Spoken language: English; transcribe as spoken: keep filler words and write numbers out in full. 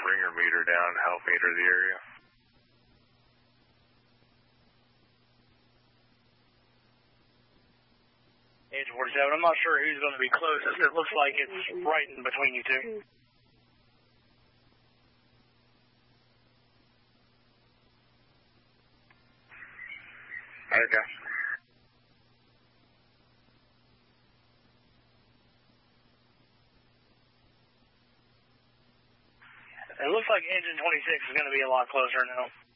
ringer meter down to help meter the area. Engine forty-seven, I'm not sure who's going to be closest. It looks like it's right in between you two. Okay. It looks like engine twenty-six is going to be a lot closer now.